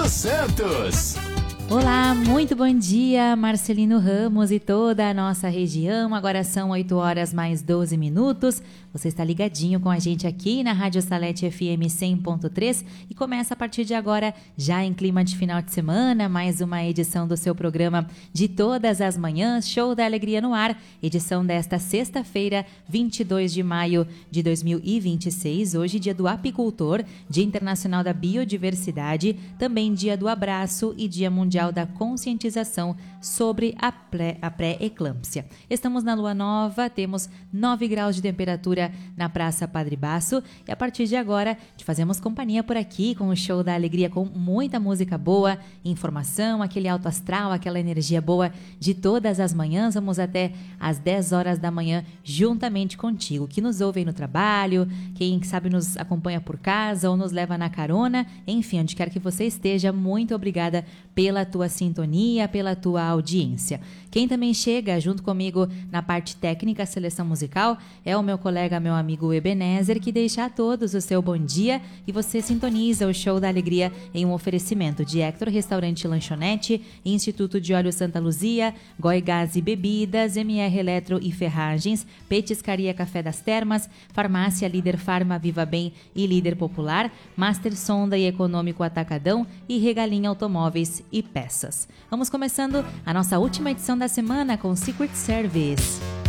Santos. Olá, muito bom dia, Marcelino Ramos e toda a nossa região. Agora são 8 horas mais 12 minutos. Você está ligadinho com a gente aqui na Rádio Salete FM 100.3 e começa a partir de agora, já em clima de final de semana, mais uma edição do seu programa de todas as manhãs, Show da Alegria no Ar, edição desta sexta-feira, 22 de maio de 2026, hoje dia do apicultor, Dia Internacional da Biodiversidade, também dia do abraço e dia mundial da conscientização sobre a pré-eclâmpsia. Estamos na lua nova, temos 9 graus de temperatura na Praça Padre Basso e a partir de agora te fazemos companhia por aqui com o Show da Alegria, com muita música boa, informação, aquele alto astral, aquela energia boa de todas as manhãs. Vamos até às 10 horas da manhã juntamente contigo, que nos ouve aí no trabalho, quem sabe nos acompanha por casa ou nos leva na carona, enfim, onde quer que você esteja, muito obrigada pela tua sintonia, pela tua audiência. Quem também chega junto comigo na parte técnica, seleção musical, é o meu colega, meu amigo Ebenezer, que deixa a todos o seu bom dia e você sintoniza o Show da Alegria em um oferecimento de Hector Restaurante e Lanchonete, Instituto de Óleo Santa Luzia, Goi Gás e Bebidas, MR Eletro e Ferragens, Petiscaria Café das Termas, Farmácia Líder Farma Viva Bem e Líder Popular, Master Sonda e Econômico Atacadão e Regalinha Automóveis e Peças. Vamos começando a nossa última edição da semana com Secret Service.